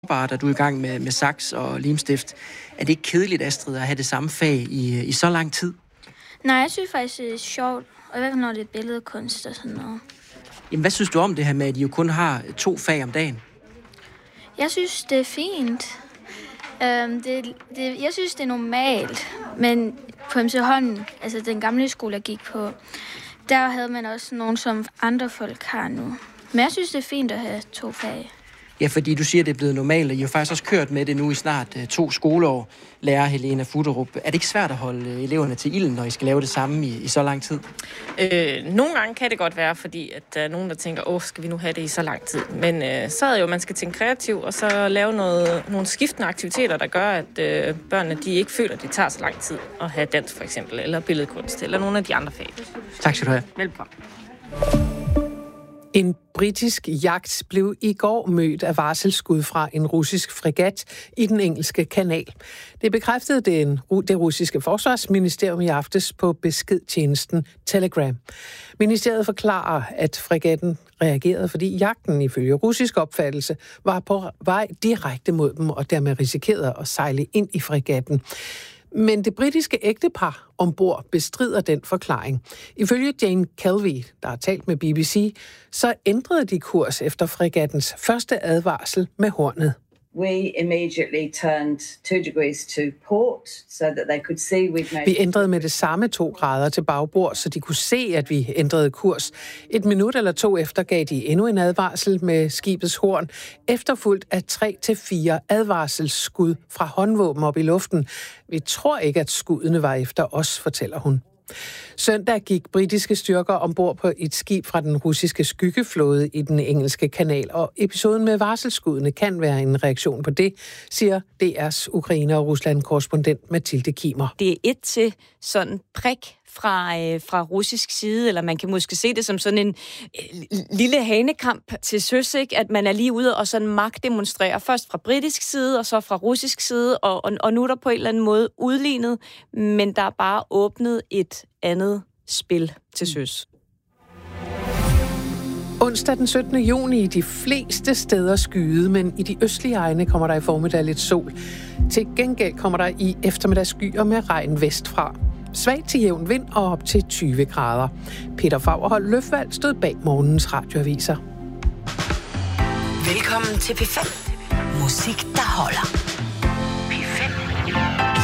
og du er i gang med saks og limstift. Er det ikke kedeligt, Astrid, at have det samme fag i så lang tid? Nej, jeg synes faktisk, det er sjovt, og i hvert fald når det er billedkunst og sådan noget. Jamen, hvad synes du om det her med, at I jo kun har 2 fag om dagen? Jeg synes, det er fint. Jeg synes, det er normalt, men på MC Hånden, altså den gamle skole, jeg gik på, der havde man også nogen, som andre folk har nu. Men jeg synes, det er fint at have 2 fag. Ja, fordi du siger, at det er blevet normalt, og I har faktisk også kørt med det nu i snart 2 skoleår, lærer Helena Futterup. Er det ikke svært at holde eleverne til ilden, når I skal lave det samme i så lang tid? Nogle gange kan det godt være, fordi at der er nogen, der tænker, skal vi nu have det i så lang tid? Men så er det jo, man skal tænke kreativt, og så lave nogle skiftende aktiviteter, der gør, at børnene de ikke føler, at det tager så lang tid at have dans for eksempel, eller billedkunst, eller nogle af de andre fag. Tak skal du have. Velkommen. En britisk jagt blev i går mødt af varselsskud fra en russisk fregat i den engelske kanal. Det bekræftede det russiske forsvarsministerium i aftes på beskedtjenesten Telegram. Ministeriet forklarer, at fregatten reagerede, fordi jagten ifølge russisk opfattelse var på vej direkte mod dem og dermed risikerede at sejle ind i fregatten. Men det britiske ægtepar ombord bestrider den forklaring. Ifølge Jane Kelvey, der har talt med BBC, så ændrede de kurs efter fregattens første advarsel med hornet. We immediately turned 2 degrees to port, so that they could see we'd made... Vi ændrede med det samme 2 grader til bagbord, så de kunne se, at vi ændrede kurs. 1 minut eller 2 efter gav de endnu en advarsel med skibets horn, efterfulgt af 3 til 4 advarselsskud fra håndvåben op i luften. Vi tror ikke, at skuddene var efter os, fortæller hun. Søndag gik britiske styrker ombord på et skib fra den russiske skyggeflåde i den engelske kanal, og episoden med varselsskuddene kan være en reaktion på det, siger DR's Ukraine- og Rusland-korrespondent Mathilde Kimer. Det er et til sådan prik fra russisk side, eller man kan måske se det som sådan en lille hanekamp til søs, ikke? At man er lige ude og sådan magtdemonstrerer, først fra britisk side, og så fra russisk side, og nu er der på en eller anden måde udlignet, men der er bare åbnet et andet spil til søs. Onsdag den 17. juni i de fleste steder skyde, men i de østlige egne kommer der i formiddag lidt sol. Til gengæld kommer der i eftermiddag skyer med regn vestfra. Svag til jævn vind og op til 20 grader. Peter Fagerholt Løfvald stod bag morgens radioaviser. Velkommen til P5. Musik, der holder.